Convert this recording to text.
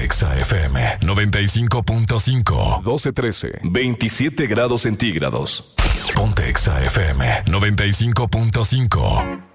Exa FM 95.5. 12-13. 27 grados centígrados. Ponte Exa FM 95.5.